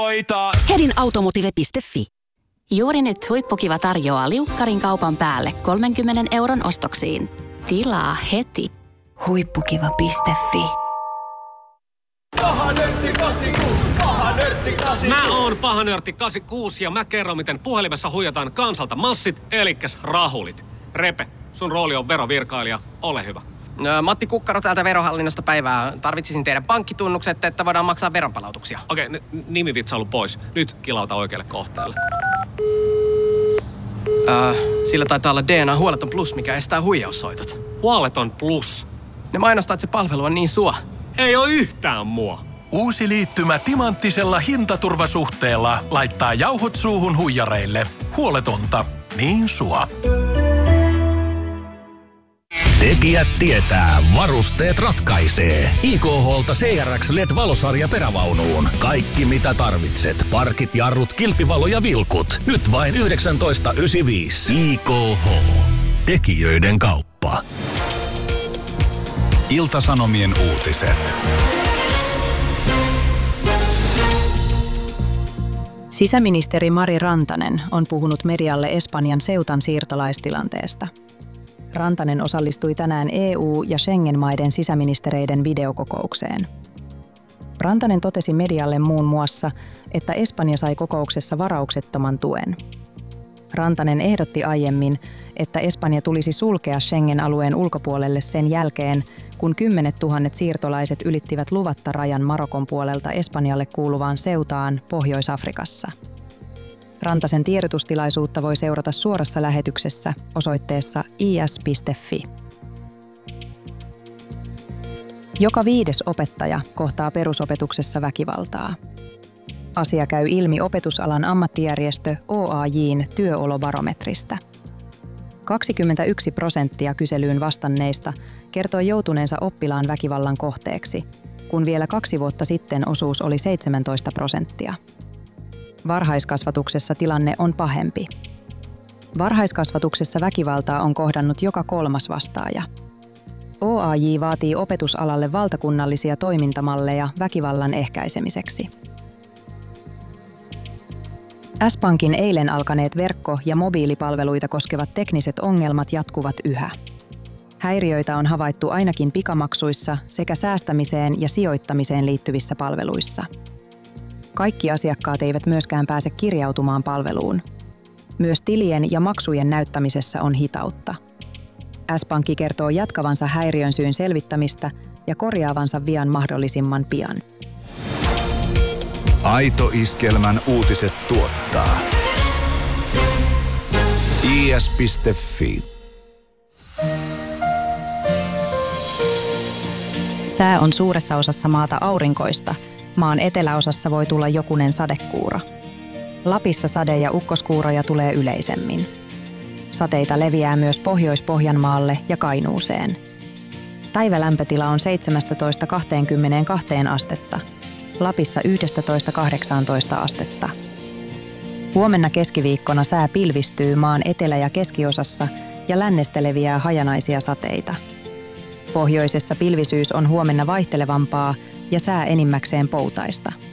Hedin automotive.fi. Juuri nyt Huippukiva tarjoaa liukkarin kaupan päälle 30 € ostoksiin. Tilaa heti. Huippukiva.fi. Pahanörtti 86, pahanörtti 86. Mä oon pahanörtti 86 ja mä kerron, miten puhelimessa huijataan kansalta massit, elikkäs rahulit. Repe, sun rooli on verovirkailija, ole hyvä. Matti Kukkaro täältä Verohallinnosta päivää. Tarvitsisin teidän pankkitunnukset, että voidaan maksaa veronpalautuksia. Okei, nimivitsailu pois. Nyt kilauta oikealle kohteelle. Sillä taitaa olla DNA Huoleton Plus, mikä estää huijaussoitot. Huoleton Plus. Ne mainostaa, että se palvelu on niin sua. Ei oo yhtään mua. Uusi liittymä timanttisella hintaturvasuhteella laittaa jauhot suuhun huijareille. Huoletonta, niin sua. Tekijät tietää, varusteet ratkaisee. IKH:lta CRX LED-valosarja perävaunuun. Kaikki mitä tarvitset. Parkit, jarrut, kilpivalo ja vilkut. Nyt vain 19,95. IKH. Tekijöiden kauppa. Ilta-Sanomien uutiset. Sisäministeri Mari Rantanen on puhunut medialle Espanjan Ceutan siirtolaistilanteesta. Rantanen osallistui tänään EU- ja Schengen-maiden sisäministereiden videokokoukseen. Rantanen totesi medialle muun muassa, että Espanja sai kokouksessa varauksettoman tuen. Rantanen ehdotti aiemmin, että Espanja tulisi sulkea Schengen-alueen ulkopuolelle sen jälkeen, kun 10 000 siirtolaiset ylittivät luvatta rajan Marokon puolelta Espanjalle kuuluvaan Ceutaan Pohjois-Afrikassa. Rantasen tiedotustilaisuutta voi seurata suorassa lähetyksessä osoitteessa is.fi. Joka 5. opettaja kohtaa perusopetuksessa väkivaltaa. Asia käy ilmi opetusalan ammattijärjestö OAJ:n työolobarometristä. 21% kyselyyn vastanneista kertoi joutuneensa oppilaan väkivallan kohteeksi, kun vielä 2 vuotta sitten osuus oli 17%. Varhaiskasvatuksessa tilanne on pahempi. Varhaiskasvatuksessa väkivaltaa on kohdannut joka 3. vastaaja. OAJ vaatii opetusalalle valtakunnallisia toimintamalleja väkivallan ehkäisemiseksi. S-Pankin eilen alkaneet verkko- ja mobiilipalveluita koskevat tekniset ongelmat jatkuvat yhä. Häiriöitä on havaittu ainakin pikamaksuissa sekä säästämiseen ja sijoittamiseen liittyvissä palveluissa. Kaikki asiakkaat eivät myöskään pääse kirjautumaan palveluun. Myös tilien ja maksujen näyttämisessä on hitautta. S-Pankki kertoo jatkavansa häiriön syyn selvittämistä ja korjaavansa vian mahdollisimman pian. Aito Iskelmän uutiset tuottaa is.fi. Sää on suuressa osassa maata aurinkoista. Maan eteläosassa voi tulla jokunen sadekuuro. Lapissa sade- ja ukkoskuuroja tulee yleisemmin. Sateita leviää myös Pohjois-Pohjanmaalle ja Kainuuseen. Päivälämpötila on 17–22 astetta. Lapissa 11–18 astetta. Huomenna keskiviikkona sää pilvistyy maan etelä- ja keskiosassa ja lännestä leviää hajanaisia sateita. Pohjoisessa pilvisyys on huomenna vaihtelevampaa ja sää enimmäkseen poutaista.